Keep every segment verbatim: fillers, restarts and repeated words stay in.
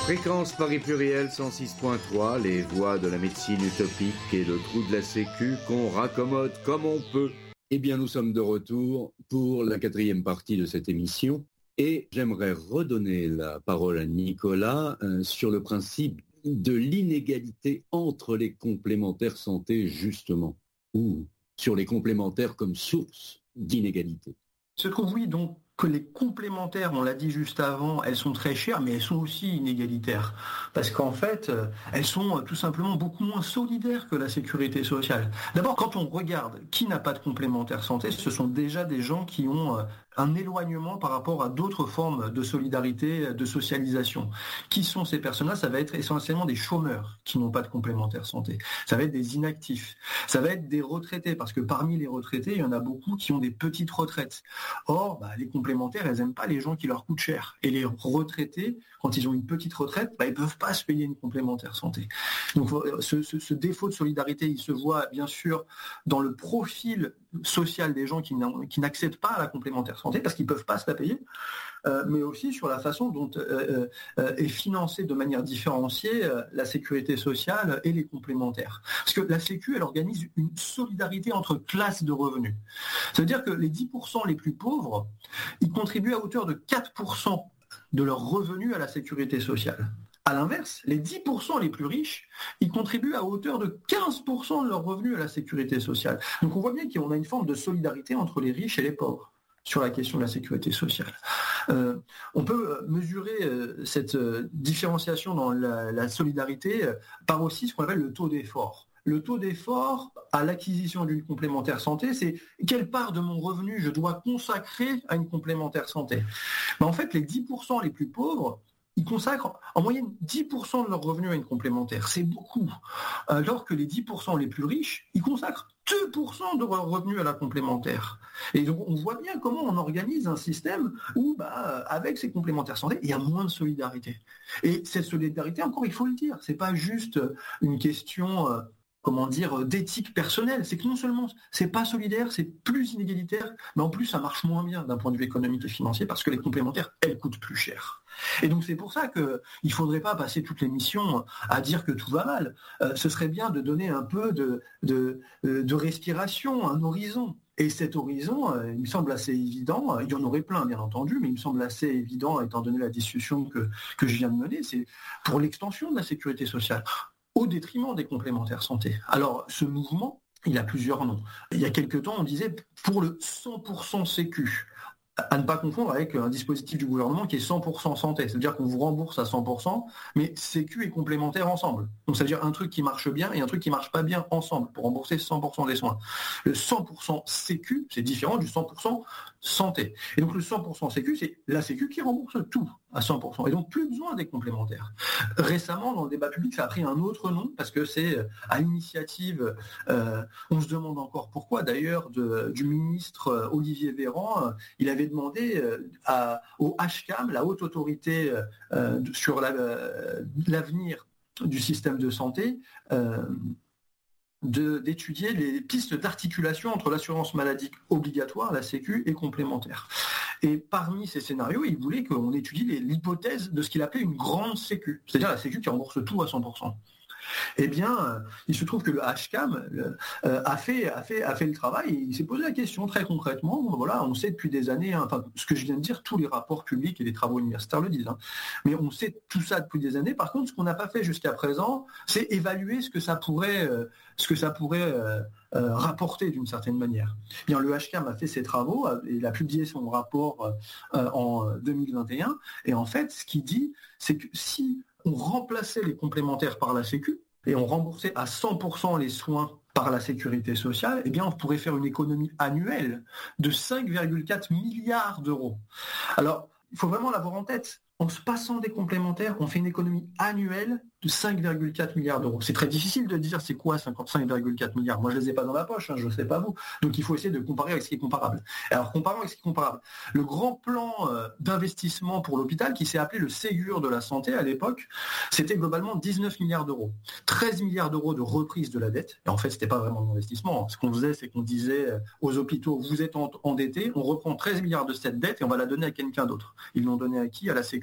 Fréquence Paris Pluriel cent six point trois, les voix de la médecine utopique et le trou de la sécu qu'on raccommode comme on peut. Eh bien, nous sommes de retour pour la quatrième partie de cette émission et j'aimerais redonner la parole à Nicolas euh, sur le principe de l'inégalité entre les complémentaires santé, justement, ou sur les complémentaires comme source d'inégalité. Se trouve, oui, donc, que les complémentaires, on l'a dit juste avant, elles sont très chères, mais elles sont aussi inégalitaires. Parce qu'en fait, elles sont tout simplement beaucoup moins solidaires que la sécurité sociale. D'abord, quand on regarde qui n'a pas de complémentaire santé, ce sont déjà des gens qui ont un éloignement par rapport à d'autres formes de solidarité, de socialisation. Qui sont ces personnes-là ? Ça va être essentiellement des chômeurs qui n'ont pas de complémentaire santé. Ça va être des inactifs. Ça va être des retraités, parce que parmi les retraités, il y en a beaucoup qui ont des petites retraites. Or, bah, les complémentaires, elles n'aiment pas les gens qui leur coûtent cher. Et les retraités, quand ils ont une petite retraite, bah, ils ne peuvent pas se payer une complémentaire santé. Donc ce, ce, ce défaut de solidarité, il se voit bien sûr dans le profil social des gens qui, qui n'accèdent pas à la complémentaire santé parce qu'ils ne peuvent pas se la payer, euh, mais aussi sur la façon dont euh, euh, est financée de manière différenciée euh, la sécurité sociale et les complémentaires. Parce que la Sécu, elle organise une solidarité entre classes de revenus. C'est-à-dire que les dix pour cent les plus pauvres, ils contribuent à hauteur de quatre pour cent de leurs revenus à la sécurité sociale. À l'inverse, les dix pour cent les plus riches, ils contribuent à hauteur de quinze pour cent de leurs revenus à la sécurité sociale. Donc on voit bien qu'on a une forme de solidarité entre les riches et les pauvres sur la question de la sécurité sociale. Euh, on peut mesurer euh, cette euh, différenciation dans la, la solidarité euh, par aussi ce qu'on appelle le taux d'effort. Le taux d'effort à l'acquisition d'une complémentaire santé, c'est quelle part de mon revenu je dois consacrer à une complémentaire santé. Mais en fait, les dix pour cent les plus pauvres, ils consacrent en moyenne dix pour cent de leurs revenus à une complémentaire. C'est beaucoup. Alors que les dix pour cent les plus riches, ils consacrent deux pour cent de leurs revenus à la complémentaire. Et donc, on voit bien comment on organise un système où, bah, avec ces complémentaires santé, il y a moins de solidarité. Et cette solidarité, encore, il faut le dire, c'est pas juste une question... Euh, comment dire, d'éthique personnelle. C'est que non seulement c'est pas solidaire, c'est plus inégalitaire, mais en plus ça marche moins bien d'un point de vue économique et financier parce que les complémentaires, elles coûtent plus cher. Et donc c'est pour ça qu'il ne faudrait pas passer toute l'émission à dire que tout va mal. Euh, ce serait bien de donner un peu de, de, de respiration, un horizon. Et cet horizon, euh, il me semble assez évident, il y en aurait plein bien entendu, mais il me semble assez évident, étant donné la discussion que, que je viens de mener, c'est pour l'extension de la sécurité sociale, au détriment des complémentaires santé. Alors, ce mouvement, il a plusieurs noms. Il y a quelque temps, on disait pour le cent pour cent Sécu, à ne pas confondre avec un dispositif du gouvernement qui est cent pour cent santé. C'est-à-dire qu'on vous rembourse à cent pour cent, mais Sécu et complémentaire ensemble. Donc, c'est-à-dire un truc qui marche bien et un truc qui ne marche pas bien ensemble pour rembourser cent pour cent des soins. Le cent pour cent Sécu, c'est différent du cent pour cent santé. Et donc, le cent pour cent Sécu, c'est la Sécu qui rembourse tout à cent pour cent. Et donc, plus besoin des complémentaires. Récemment, dans le débat public, ça a pris un autre nom parce que c'est à l'initiative, euh, on se demande encore pourquoi, d'ailleurs, de, du ministre Olivier Véran, il avait demandé à, au H C A M, la haute autorité euh, sur la, euh, l'avenir du système de santé, euh, de, d'étudier les pistes d'articulation entre l'assurance maladie obligatoire, la Sécu, et complémentaire. Et parmi ces scénarios, il voulait qu'on étudie les, l'hypothèse de ce qu'il appelait une grande Sécu, c'est-à-dire la Sécu qui rembourse tout à cent pour cent. Eh bien, il se trouve que le H C A M euh, a, fait, a, fait, a fait le travail et il s'est posé la question très concrètement. Voilà, on sait depuis des années, hein, enfin, ce que je viens de dire, tous les rapports publics et les travaux universitaires le disent, hein, mais on sait tout ça depuis des années. Par contre, ce qu'on n'a pas fait jusqu'à présent, c'est évaluer ce que ça pourrait, euh, ce que ça pourrait euh, euh, rapporter d'une certaine manière. Eh bien, le H C A M a fait ses travaux, et il a publié son rapport euh, en deux mille vingt et un, et en fait, ce qu'il dit, c'est que si on remplaçait les complémentaires par la Sécu et on remboursait à cent pour cent les soins par la sécurité sociale, eh bien, on pourrait faire une économie annuelle de cinq virgule quatre milliards d'euros. Alors, il faut vraiment l'avoir en tête. En se passant des complémentaires, on fait une économie annuelle de cinq virgule quatre milliards d'euros. C'est très difficile de dire c'est quoi cinquante-cinq virgule quatre milliards. Moi, je ne les ai pas dans la poche, hein, je ne sais pas vous. Donc, il faut essayer de comparer avec ce qui est comparable. Alors, comparons avec ce qui est comparable. Le grand plan euh, d'investissement pour l'hôpital, qui s'est appelé le Ségur de la santé à l'époque, c'était globalement dix-neuf milliards d'euros. treize milliards d'euros de reprise de la dette. Et en fait, ce n'était pas vraiment d'investissement. Ce qu'on faisait, c'est qu'on disait aux hôpitaux, vous êtes endettés, on reprend treize milliards de cette dette et on va la donner à quelqu'un d'autre. Ils l'ont donné à qui ? À la Sécu.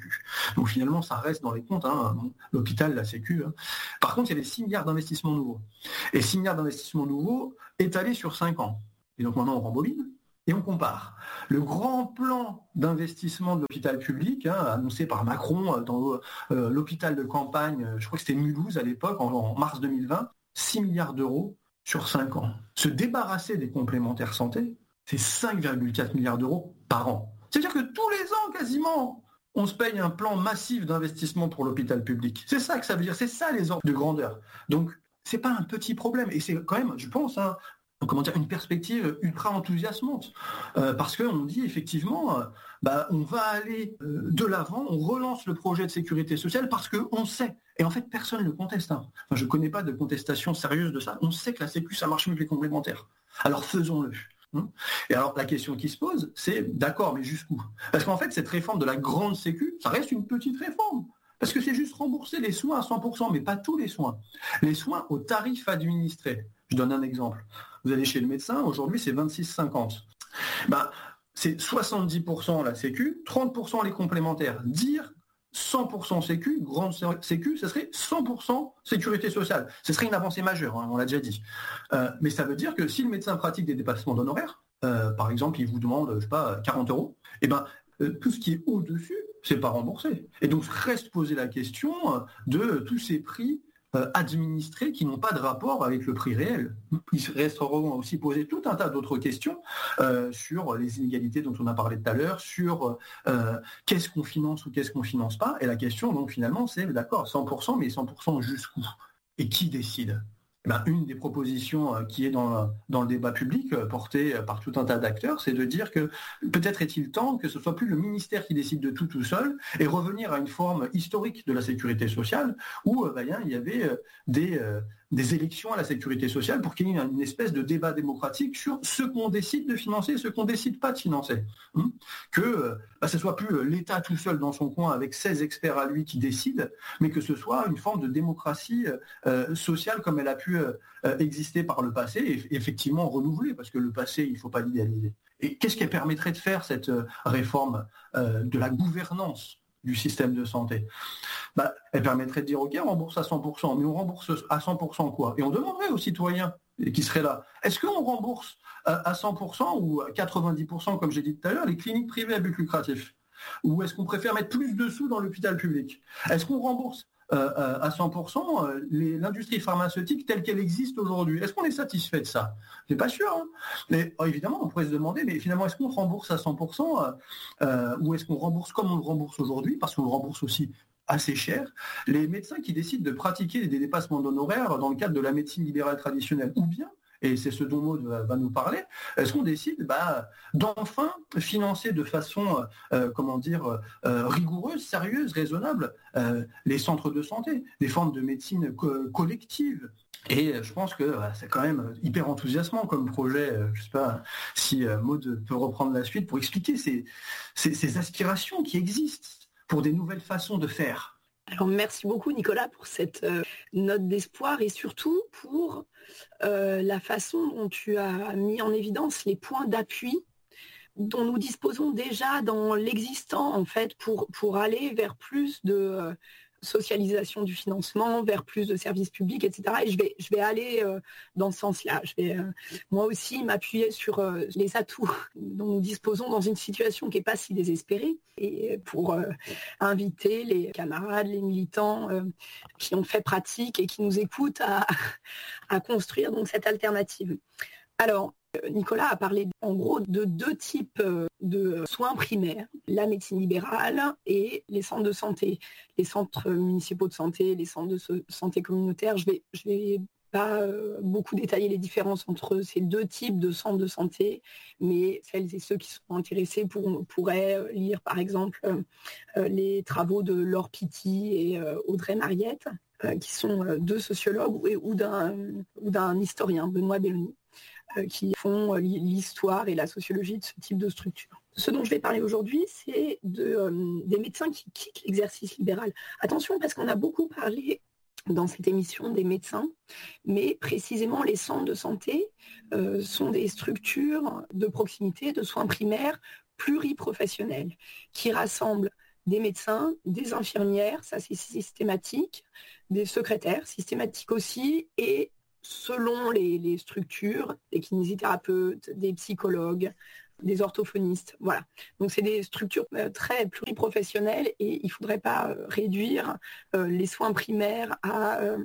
Sécu. Donc finalement, ça reste dans les comptes, hein, l'hôpital, la Sécu. Hein. Par contre, il y avait six milliards d'investissements nouveaux. Et six milliards d'investissements nouveaux étalés sur cinq ans. Et donc maintenant, on rembobine et on compare. Le grand plan d'investissement de l'hôpital public, hein, annoncé par Macron dans euh, l'hôpital de campagne, je crois que c'était Mulhouse à l'époque, en, en mars deux mille vingt, six milliards d'euros sur cinq ans. Se débarrasser des complémentaires santé, c'est cinq virgule quatre milliards d'euros par an. C'est-à-dire que tous les ans, quasiment, on se paye un plan massif d'investissement pour l'hôpital public. C'est ça que ça veut dire, c'est ça les ordres de grandeur. Donc, c'est pas un petit problème. Et c'est quand même, je pense, hein, comment dire, une perspective ultra enthousiasmante. Euh, parce qu'on dit effectivement, euh, bah, on va aller euh, de l'avant, on relance le projet de sécurité sociale parce qu'on sait, et en fait personne ne le conteste. Hein. Enfin, je ne connais pas de contestation sérieuse de ça. On sait que la Sécu, ça marche mieux que les complémentaires. Alors faisons-le. Et alors la question qui se pose, c'est d'accord, mais jusqu'où ? Parce qu'en fait, cette réforme de la grande Sécu, ça reste une petite réforme. Parce que c'est juste rembourser les soins à cent pour cent, mais pas tous les soins. Les soins au tarif administré. Je donne un exemple. Vous allez chez le médecin, aujourd'hui c'est vingt-six cinquante. Ben, c'est soixante-dix pour cent la Sécu, trente pour cent les complémentaires. Dire cent pour cent Sécu, grande Sécu, ce serait cent pour cent sécurité sociale. Ce serait une avancée majeure, hein, on l'a déjà dit. Euh, mais ça veut dire que si le médecin pratique des dépassements d'honoraires, euh, par exemple, il vous demande, je sais pas, quarante euros, et ben euh, tout ce qui est au-dessus, c'est pas remboursé. Et donc reste poser la question de tous ces prix euh, administrés qui n'ont pas de rapport avec le prix réel. Il resteront aussi poser tout un tas d'autres questions euh, sur les inégalités dont on a parlé tout à l'heure, sur euh, qu'est-ce qu'on finance ou qu'est-ce qu'on finance pas. Et la question, donc finalement, c'est d'accord, cent pour cent, mais cent pour cent jusqu'où ? Et qui décide ? Ben, une des propositions euh, qui est dans, dans le débat public, euh, portée par tout un tas d'acteurs, c'est de dire que peut-être est-il temps que ce soit plus le ministère qui décide de tout tout seul et revenir à une forme historique de la sécurité sociale où euh, ben, il y avait euh, des, euh, des élections à la sécurité sociale pour qu'il y ait une espèce de débat démocratique sur ce qu'on décide de financer et ce qu'on décide pas de financer. Hum que euh, ben, ce soit plus l'État tout seul dans son coin avec seize experts à lui qui décident, mais que ce soit une forme de démocratie euh, sociale comme elle a pu euh, exister par le passé et effectivement renouvelée, parce que le passé, il ne faut pas l'idéaliser. Et qu'est-ce qui permettrait de faire cette euh, réforme euh, de la gouvernance du système de santé ? Bah, elle permettrait de dire, OK, on rembourse à cent pour cent, mais on rembourse à cent pour cent quoi ? Et on demanderait aux citoyens qui seraient là, est-ce qu'on rembourse à cent pour cent ou à quatre-vingt-dix pour cent, comme j'ai dit tout à l'heure, les cliniques privées à but lucratif ? Ou est-ce qu'on préfère mettre plus de sous dans l'hôpital public ? Est-ce qu'on rembourse euh, à cent pour cent euh, les, l'industrie pharmaceutique telle qu'elle existe aujourd'hui ? Est-ce qu'on est satisfait de ça ? Je n'ai pas sûr. Hein. Mais oh, évidemment, on pourrait se demander, mais finalement, est-ce qu'on rembourse à cent pour cent euh, euh, ou est-ce qu'on rembourse comme on le rembourse aujourd'hui ? Parce qu'on le rembourse aussi assez cher, les médecins qui décident de pratiquer des dépassements d'honoraires dans le cadre de la médecine libérale traditionnelle, ou bien, et c'est ce dont Maud va, va nous parler, est-ce qu'on décide bah, d'enfin financer de façon, euh, comment dire, euh, rigoureuse, sérieuse, raisonnable, euh, les centres de santé, des formes de médecine co- collective. Et je pense que bah, c'est quand même hyper enthousiasmant comme projet. Je ne sais pas si euh, Maud peut reprendre la suite pour expliquer ces, ces, ces aspirations qui existent pour des nouvelles façons de faire. Alors merci beaucoup Nicolas pour cette euh, note d'espoir et surtout pour euh, la façon dont tu as mis en évidence les points d'appui dont nous disposons déjà dans l'existant en fait pour, pour aller vers plus de euh, socialisation du financement, vers plus de services publics, et cetera. Et je vais, je vais aller euh, dans ce sens-là. Je vais euh, moi aussi m'appuyer sur euh, les atouts dont nous disposons dans une situation qui n'est pas si désespérée et pour euh, inviter les camarades, les militants euh, qui ont fait pratique et qui nous écoutent à, à construire donc cette alternative. Alors, Nicolas a parlé en gros de deux types de soins primaires, la médecine libérale et les centres de santé, les centres municipaux de santé, les centres de santé communautaire. Je vais, je vais pas beaucoup détailler les différences entre ces deux types de centres de santé, mais celles et ceux qui sont intéressés pour, pourraient lire par exemple les travaux de Laure Pitti et Audrey Mariette, qui sont deux sociologues ou d'un, ou d'un historien, Benoît Belloni, qui font l'histoire et la sociologie de ce type de structure. Ce dont je vais parler aujourd'hui, c'est de, euh, des médecins qui quittent l'exercice libéral. Attention, parce qu'on a beaucoup parlé dans cette émission des médecins, mais précisément les centres de santé euh, sont des structures de proximité, de soins primaires pluriprofessionnels, qui rassemblent des médecins, des infirmières, ça c'est systématique, des secrétaires, systématique aussi, et selon les, les structures, des kinésithérapeutes, des psychologues, des orthophonistes, voilà. Donc c'est des structures très pluriprofessionnelles et il ne faudrait pas réduire euh, les soins primaires à, euh,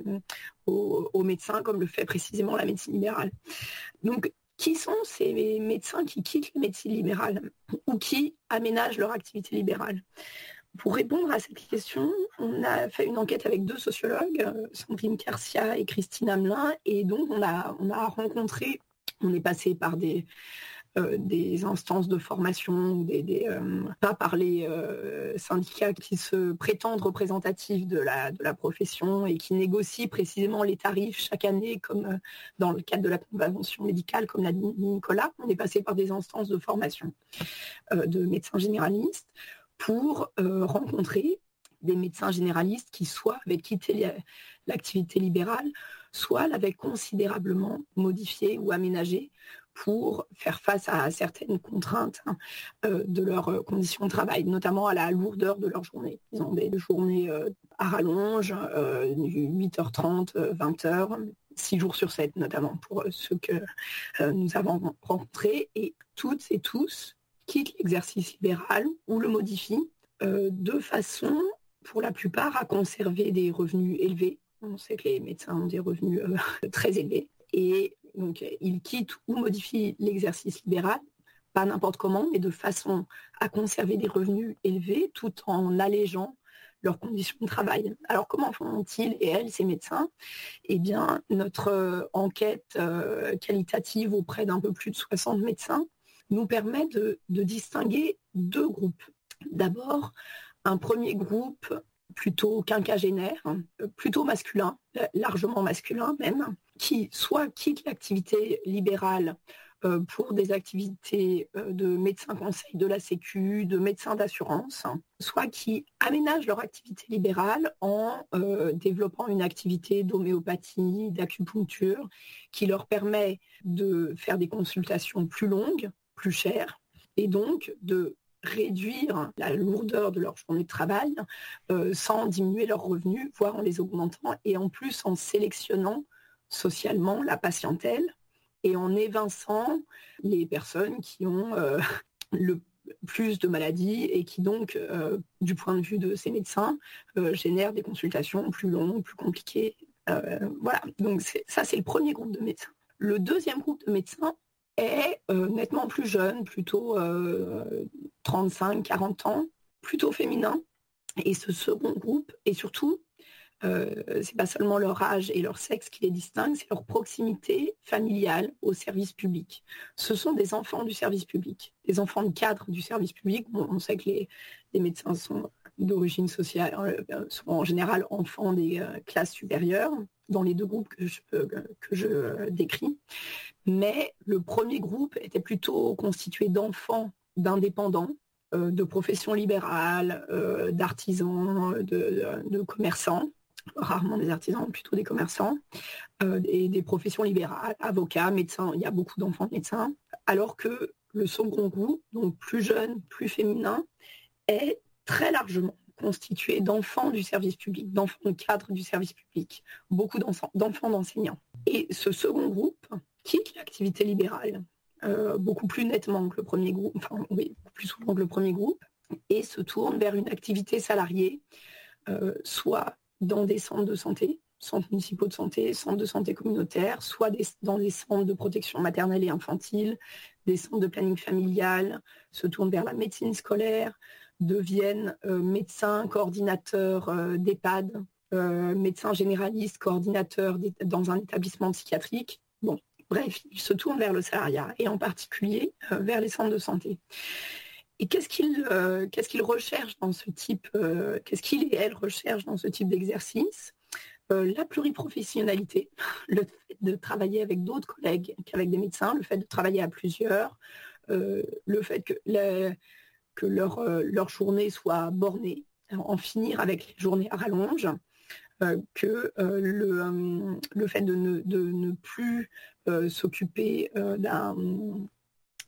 aux, aux médecins comme le fait précisément la médecine libérale. Donc qui sont ces médecins qui quittent la médecine libérale ou qui aménagent leur activité libérale ? Pour répondre à cette question, on a fait une enquête avec deux sociologues, Sandrine Carcia et Christine Hamelin, et donc on a, on a rencontré, on est passé par des, euh, des instances de formation, des, des, euh, pas par les euh, syndicats qui se prétendent représentatifs de la, de la profession et qui négocient précisément les tarifs chaque année, comme euh, dans le cadre de la convention médicale, comme l'a dit Nicolas. On est passé par des instances de formation euh, de médecins généralistes, pour euh, rencontrer des médecins généralistes qui soit avaient quitté l'activité libérale, soit l'avaient considérablement modifiée ou aménagée pour faire face à certaines contraintes hein, euh, de leurs conditions de travail, notamment à la lourdeur de leur journée. Ils ont des journées euh, à rallonge, euh, huit heures trente, vingt heures, six jours sur sept notamment, pour ceux que euh, nous avons rencontrés, et toutes et tous quittent l'exercice libéral ou le modifient euh, de façon, pour la plupart, à conserver des revenus élevés. On sait que les médecins ont des revenus euh, très élevés. Et donc, ils quittent ou modifient l'exercice libéral, pas n'importe comment, mais de façon à conserver des revenus élevés tout en allégeant leurs conditions de travail. Alors, comment font-ils et elles, ces médecins ? Eh bien, notre euh, enquête euh, qualitative auprès d'un peu plus de soixante médecins nous permet de, de distinguer deux groupes. D'abord, un premier groupe plutôt quinquagénaire, plutôt masculin, largement masculin même, qui soit quitte l'activité libérale euh, pour des activités euh, de médecin conseil de la Sécu, de médecin d'assurance, soit qui aménagent leur activité libérale en euh, développant une activité d'homéopathie, d'acupuncture, qui leur permet de faire des consultations plus longues, plus chères, et donc de réduire la lourdeur de leur journée de travail euh, sans diminuer leurs revenus, voire en les augmentant, et en plus en sélectionnant socialement la patientèle et en évinçant les personnes qui ont euh, le plus de maladies et qui donc, euh, du point de vue de ces médecins, euh, génèrent des consultations plus longues, plus compliquées. Euh, voilà, donc c'est, ça c'est le premier groupe de médecins. Le deuxième groupe de médecins est euh, nettement plus jeune, plutôt euh, trente-cinq à quarante ans, plutôt féminin. Et ce second groupe, et surtout, euh, c'est pas seulement leur âge et leur sexe qui les distinguent, c'est leur proximité familiale au service public. Ce sont des enfants du service public, des enfants de cadre du service public. Bon, on sait que les, les médecins sont d'origine sociale, euh, sont en général enfants des euh, classes supérieures, dans les deux groupes que je, euh, que je euh, décris. Mais le premier groupe était plutôt constitué d'enfants, d'indépendants, euh, de professions libérales, euh, d'artisans, de, de, de commerçants, rarement des artisans, plutôt des commerçants, euh, et des professions libérales, avocats, médecins, il y a beaucoup d'enfants de médecins, alors que le second groupe, donc plus jeune, plus féminin, est très largement constitué d'enfants du service public, d'enfants de cadre du service public, beaucoup d'enfants, d'enfants d'enseignants. Et ce second groupe quitte l'activité libérale euh, beaucoup plus nettement que le premier groupe, enfin oui, plus souvent que le premier groupe, et se tourne vers une activité salariée, euh, soit dans des centres de santé, centres municipaux de santé, centres de santé communautaires, soit des, dans des centres de protection maternelle et infantile, des centres de planning familial, se tournent vers la médecine scolaire, deviennent euh, médecins, coordinateurs euh, d'EHPAD, euh, médecins généralistes, coordinateurs dans un établissement psychiatrique. Bon, bref, ils se tournent vers le salariat et en particulier euh, vers les centres de santé. Et qu'est-ce qu'ils euh, qu'est-ce qu'ils recherchent dans ce type, euh, qu'est-ce qu'ils et elles recherchent dans ce type d'exercice ? euh, La pluriprofessionnalité, le fait de travailler avec d'autres collègues qu'avec des médecins, le fait de travailler à plusieurs, euh, le fait que, la, que leur, euh, leur journée soit bornée, en finir avec les journées à rallonge, euh, que euh, le, euh, le fait de ne, de ne plus euh, s'occuper euh, d'un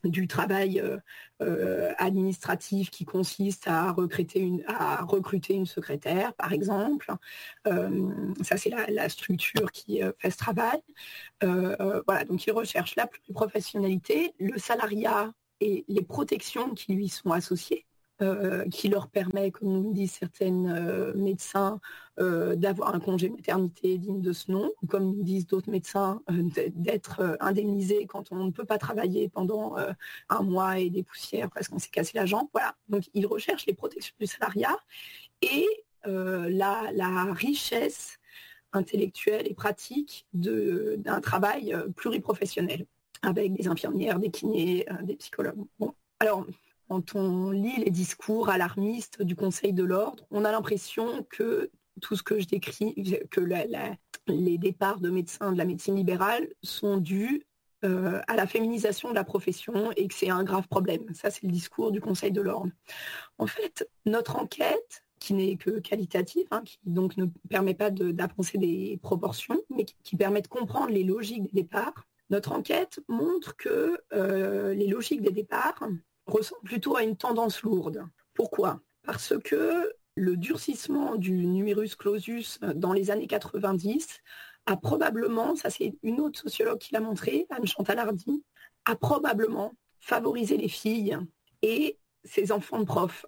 du travail euh, euh, administratif qui consiste à recruter une, à recruter une secrétaire, par exemple. Euh, ça, c'est la, la structure qui euh, fait ce travail. Euh, euh, voilà, donc ils recherchent la pluriprofessionnalité, le salariat et les protections qui lui sont associées, euh, qui leur permet, comme nous le disent certains euh, médecins, euh, d'avoir un congé maternité digne de ce nom, ou comme nous disent d'autres médecins, euh, d'être euh, indemnisé quand on ne peut pas travailler pendant euh, un mois et des poussières parce qu'on s'est cassé la jambe. Voilà, donc ils recherchent les protections du salariat et euh, la, la richesse intellectuelle et pratique de, d'un travail euh, pluriprofessionnel, avec des infirmières, des kinés, euh, des psychologues. Bon, alors, quand on lit les discours alarmistes du Conseil de l'Ordre, on a l'impression que tout ce que je décris, que la, la, les départs de médecins de la médecine libérale sont dus euh, à la féminisation de la profession et que c'est un grave problème. Ça, c'est le discours du Conseil de l'Ordre. En fait, notre enquête, qui n'est que qualitative, hein, qui donc ne permet pas de, d'avancer des proportions, mais qui, qui permet de comprendre les logiques des départs, notre enquête montre que euh, les logiques des départs ressemblent plutôt à une tendance lourde. Pourquoi ? Parce que le durcissement du numerus clausus dans les années quatre-vingt-dix a probablement, ça c'est une autre sociologue qui l'a montré, Anne-Chantal Hardy, a probablement favorisé les filles et ces enfants de profs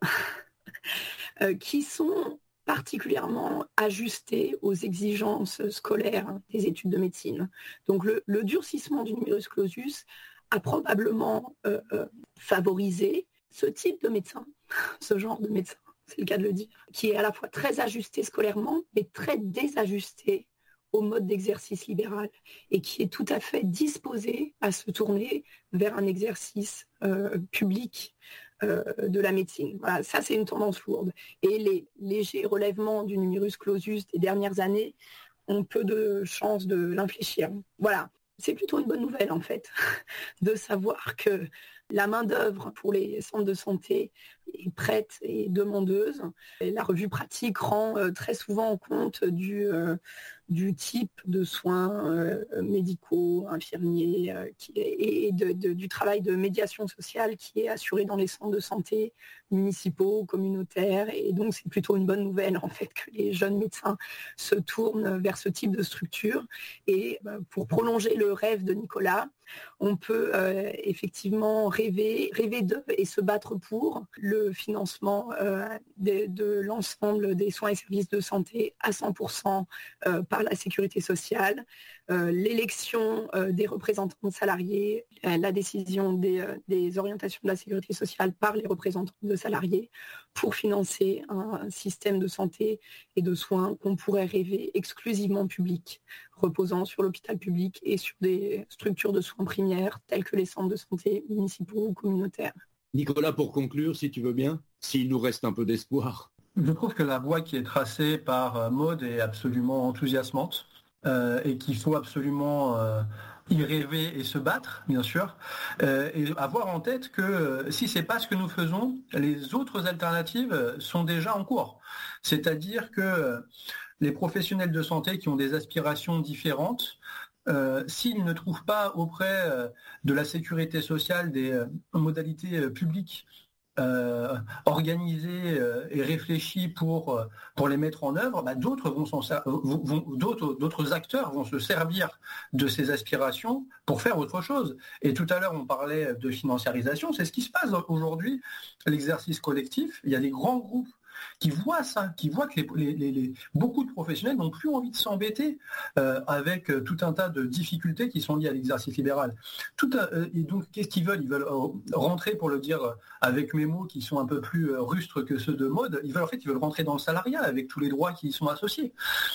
qui sont particulièrement ajustés aux exigences scolaires des études de médecine. Donc le, le durcissement du numerus clausus a probablement euh, euh, favorisé ce type de médecin, ce genre de médecin, c'est le cas de le dire, qui est à la fois très ajusté scolairement, mais très désajusté au mode d'exercice libéral et qui est tout à fait disposé à se tourner vers un exercice euh, public euh, de la médecine. Voilà, ça c'est une tendance lourde. Et les légers relèvements du numerus clausus des dernières années ont peu de chances de l'infléchir. Voilà. C'est plutôt une bonne nouvelle, en fait, de savoir que la main-d'œuvre pour les centres de santé est prête et demandeuse. Et la revue pratique rend euh, très souvent compte du, euh, du type de soins euh, médicaux, infirmiers, euh, qui est, et de, de, du travail de médiation sociale qui est assuré dans les centres de santé municipaux, communautaires. Et donc, c'est plutôt une bonne nouvelle, en fait, que les jeunes médecins se tournent vers ce type de structure. Et euh, pour prolonger le rêve de Nicolas, on peut euh, effectivement rêver, rêver de et se battre pour le financement euh, de, de l'ensemble des soins et services de santé à cent pour cent euh, par la sécurité sociale, euh, l'élection euh, des représentants salariés, euh, la décision des, euh, des orientations de la sécurité sociale par les représentants de salariés pour financer un, un système de santé et de soins qu'on pourrait rêver exclusivement public, reposant sur l'hôpital public et sur des structures de soins primaires telles que les centres de santé municipaux ou communautaires. Nicolas, pour conclure, si tu veux bien, s'il nous reste un peu d'espoir. Je trouve que la voie qui est tracée par Maud est absolument enthousiasmante euh, et qu'il faut absolument euh, y rêver et se battre, bien sûr, euh, et avoir en tête que euh, si c'est pas ce que nous faisons, les autres alternatives sont déjà en cours. C'est-à-dire que euh, les professionnels de santé qui ont des aspirations différentes, Euh, s'ils ne trouvent pas auprès euh, de la sécurité sociale des euh, modalités euh, publiques euh, organisées euh, et réfléchies pour, euh, pour les mettre en œuvre, bah, d'autres, vont s'en ser- vont, vont, d'autres, d'autres acteurs vont se servir de ces aspirations pour faire autre chose. Et tout à l'heure, on parlait de financiarisation, c'est ce qui se passe aujourd'hui, l'exercice collectif. Il y a des grands groupes qui voient ça, qui voient que les, les, les, beaucoup de professionnels n'ont plus envie de s'embêter euh, avec euh, tout un tas de difficultés qui sont liées à l'exercice libéral. Tout un, euh, et donc, qu'est-ce qu'ils veulent ? Ils veulent euh, rentrer, pour le dire euh, avec mes mots qui sont un peu plus euh, rustres que ceux de Maud, ils veulent, en fait, ils veulent rentrer dans le salariat avec tous les droits qui y sont associés.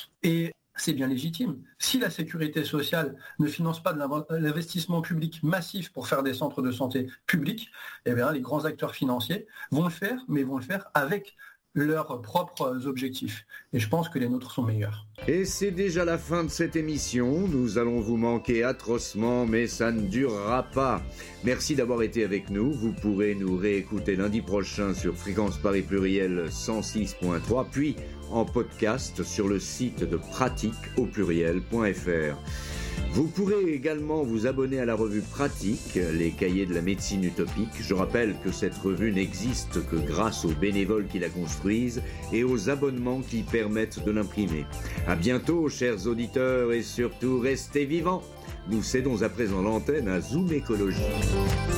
Et c'est bien légitime. Si la sécurité sociale ne finance pas de l'investissement public massif pour faire des centres de santé publics, eh bien, les grands acteurs financiers vont le faire, mais vont le faire avec leurs propres objectifs. Et je pense que les nôtres sont meilleurs. Et c'est déjà la fin de cette émission. Nous allons vous manquer atrocement, mais ça ne durera pas. Merci d'avoir été avec nous. Vous pourrez nous réécouter lundi prochain sur Fréquence Paris Pluriel cent six point trois, puis en podcast sur le site de pratique au pluriel point f r. Vous pourrez également vous abonner à la revue Pratique, les cahiers de la médecine utopique. Je rappelle que cette revue n'existe que grâce aux bénévoles qui la construisent et aux abonnements qui permettent de l'imprimer. À bientôt, chers auditeurs, et surtout, restez vivants. Nous cédons à présent l'antenne à Zoom Écologie.